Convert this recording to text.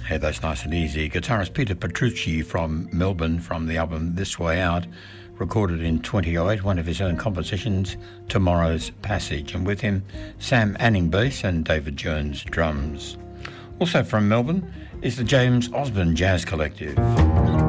Hey, that's nice and easy. Guitarist Peter Petrucci from Melbourne, from the album This Way Out, recorded in 2008, one of his own compositions, Tomorrow's Passage, and with him Sam Anning bass and David Jones drums. Also from Melbourne is the James Osborne Jazz Collective.